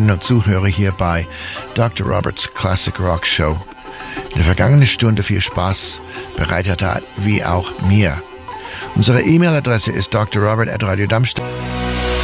Zuhörerinnen und Zuhörer hier bei Dr. Roberts Classic Rock Show. In der vergangenen Stunde viel Spaß bereitet hat, wie auch mir. Unsere E-Mail-Adresse ist drrobert@radiodarmstadt.